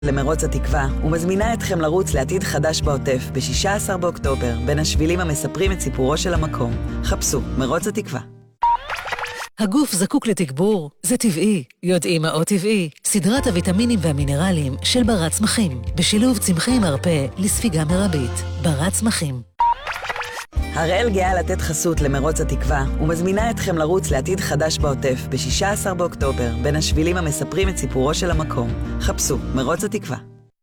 למרוץ התקווה ומזמינה אתכם לרוץ לעתיד חדש בעוטף ב-16 באוקטובר בין השבילים המספרים את סיפורו של המקום. חפשו מרוץ התקווה. הגוף זקוק לתגבור, זה טבעי. יודעים מה עוד טבעי? סדרת הוויטמינים והמינרלים של בר צמחים, בשילוב צמחי מרפא לספיגה מרבית. בר צמחים. הראל גאה לתת חסות למרוץ התקווה ומזמינה אתכם לרוץ לעתיד חדש בעוטף ב-16 באוקטובר בין השבילים המספרים את סיפורו של המקום. חפשו מרוץ התקווה.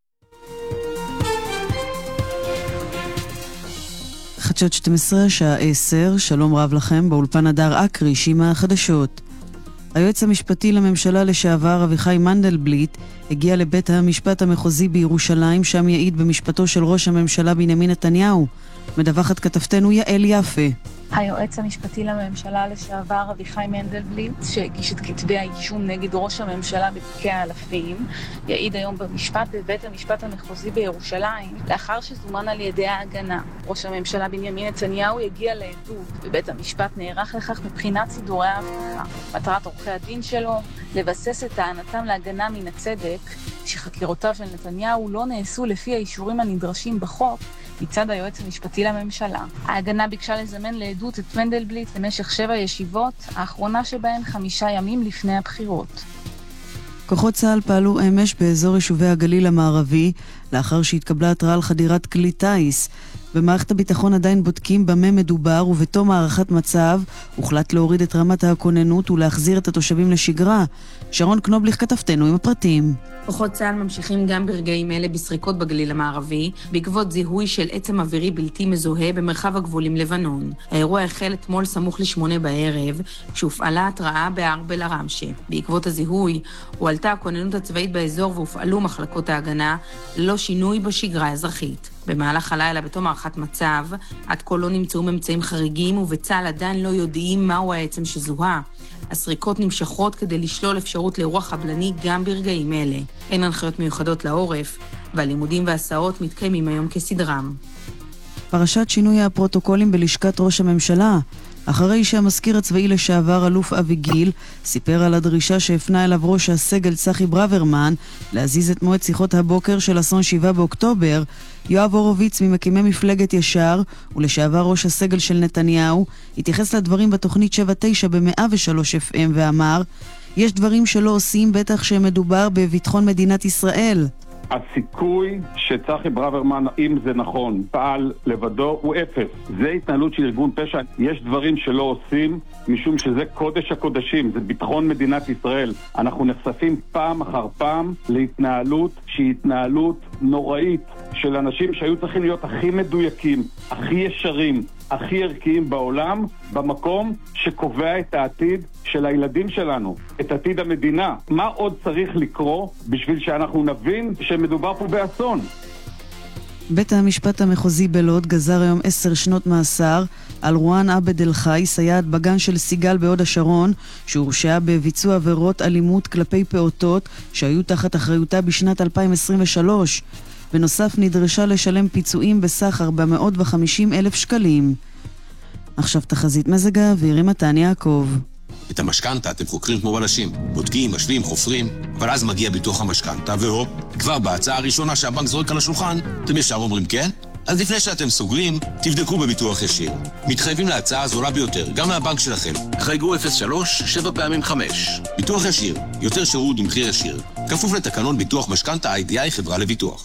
חדשות 12, שעה 10, שלום רב לכם, באולפן הדר אקרי, שימה החדשות. היועץ המשפטי לממשלה לשעבר אביחי מנדלבליט הגיע לבית המשפט המחוזי בירושלים, שם יעיד במשפטו של ראש הממשלה בנימין נתניהו. מדווחת כתבתנו יעל יפה. היועץ המשפטי לממשלה לשעבר אביחי מנדלבליט, שהגיש את כתבי האישום נגד ראש הממשלה בתיקי האלפים, יעיד היום במשפט בבית המשפט המחוזי בירושלים, לאחר שזומן על ידי ההגנה. ראש הממשלה בנימין נתניהו הגיע לעדות, ובית המשפט נערך לכך מבחינת סידורי האבטחה. מטרת עורכי הדין שלו, לבסס את טענתם להגנה מן הצדק, שחקירותיו של נתניהו לא נעשו לפי האישורים הנדרשים בחוק, מצד היועץ המשפטי לממשלה. ההגנה ביקשה לזמן לעדות את מנדלבליט למשך 7 ישיבות, האחרונה שבהן 5 ימים לפני הבחירות. כוחות צה"ל פעלו אמש באזור יישובי הגליל המערבי, לאחר שהתקבלה התראה על חדירת כלי טייס. במערכת הביטחון עדיין בודקים במה מדובר, ובתום הערכת מצב הוחלט להוריד את רמת הכוננות ולהחזיר את התושבים לשגרה. שרון קנובליך כתבתנו עם הפרטים. כוחות צה"ל ממשיכים גם ברגעים אלה בסריקות בגליל המערבי, בעקבות זיהוי של עצם אווירי בלתי מזוהה במרחב הגבול עם לבנון. האירוע החל אתמול סמוך ל8 בערב, כשהופעלה התראה בארבל הרמשה. בעקבות הזיהוי, הועלתה הכוננות הצבאית באזור והופעלו מחלקות ההגנה, ללא שינוי בשגרה האזרחית. במהלך הלילה בתום הערכת מצב, עד כה לא נמצאו ממצאים חריגים, ובצה"ל עדיין לא יודעים מהו העצם שזוהה. הסריקות נמשכות כדי לשלול אפשרות לאירוע חבלני גם ברגעים אלה. אין הנחיות מיוחדות לעורף, והלימודים והסעות מתקיימים היום כסדרם. פרשת שינוי הפרוטוקולים בלשכת ראש הממשלה. אחרי שהמזכיר הצבאי לשעבר אלוף אבי גיל סיפר על הדרישה שהפנה אליו ראש הסגל צחי ברוורמן להזיז את מועד שיחות הבוקר של אסון 7 באוקטובר, יואב הורוביץ ממקימי מפלגת ישר ולשעבר ראש הסגל של נתניהו התייחס לדברים בתוכנית 7-9 ב-103 FM ואמר, יש דברים שלא עושים, בטח שמדובר בביטחון מדינת ישראל. הסיכוי שצחי ברוורמן, אם זה נכון, פעל לבדו, הוא 0. זה התנהלות של ארגון פשע. יש דברים שלא עושים, משום שזה קודש הקודשים, זה ביטחון מדינת ישראל. אנחנו נחשפים פעם אחר פעם להתנהלות שהיא התנהלות נוראית של אנשים שהיו צריכים להיות הכי מדויקים, הכי ישרים, הכי ערכיים בעולם, במקום שקובע את העתיד של הילדים שלנו, את עתיד המדינה. מה עוד צריך לקרוא בשביל שאנחנו נבין שמדובר פה באסון? בית המשפט המחוזי בלוד גזר היום 10 שנות מאסר על רואן עבד אל חי, סייעת בגן של סיגל בהוד השרון, שהורשעה בביצוע עבירות אלימות כלפי פעוטות שהיו תחת אחריותה בשנת 2023. בנוסף נדרשה לשלם פיצויים בסך 450,000 שקלים. עכשיו תחזית מזג האוויר עם מתן יעקב. את המשכנתה אתם חוקרים כמו בלשים, בודקים, משלים, חופרים, אבל אז מגיע ביטוח המשכנתה, והופ, כבר בהצעה הראשונה שהבנק זורק על השולחן, אתם ישר אומרים כן? אז לפני שאתם סוגרים, תבדקו בביטוח ישיר. מתחייבים להצעה הזולה ביותר, גם מהבנק שלכם. חייגו 03 7 פעמים 5. ביטוח ישיר, יותר שירות ומחיר ישיר. כפוף לתקנון ביטוח משכנתה IDI חברה לביטוח.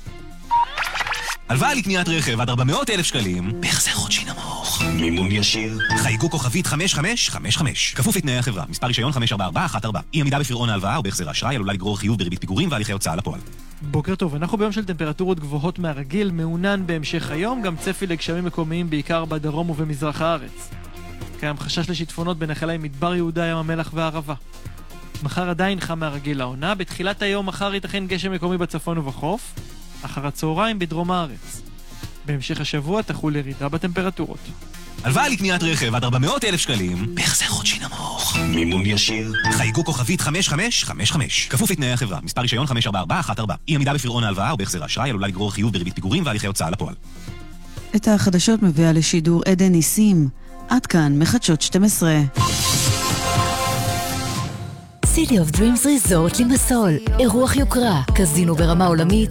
הלוואה לקניית רכב עד 400,000 שקלים, בהחזר חודשי נמוך. מימון ישיר. חייגו כוכבית 5555. כפוף לתנאי החברה. מספר רישיון 54414. אי עמידה בפירעון ההלוואה או בהחזר האשראי עלולה לגרור חיוב בריבית פיגורים והליכי הוצאה לפועל. בוקר טוב, אנחנו ביום של טמפרטורות גבוהות מהרגיל, מעונן בהמשך היום, גם צפי לגשמים מקומיים בעיקר בדרום ובמזרח הארץ. קיים חשש לשיטפונות בנחלי מדבר יהודה, ים המלח והערבה. מחר עדיין חם מהרגיל לעונה, בתחילת היום מחר ייתכן גשם מקומי בצפון ובחוף, אחר הצהריים בדרום הארץ. בהמשך השבוע תחול ירידה בטמפרטורות. הלוואה לקניית רכב עד 400,000 שקלים, בהחזר חודשי נמוך. מימון ישיר. חייגו כוכבית 5555. כפוף לתנאי החברה. מספר רישיון 54414. אי עמידה בפירעון ההלוואה או בהחזר האשראי עלולה לגרור חיוב בריבית פיגורים והליכי הוצאה לפועל. את החדשות מביאה לשידור עדן ניסים. עד כאן מחדשות 12. City of Dreams Resort לימסול, אירוח יוקרה, קזינו ברמה עולמית,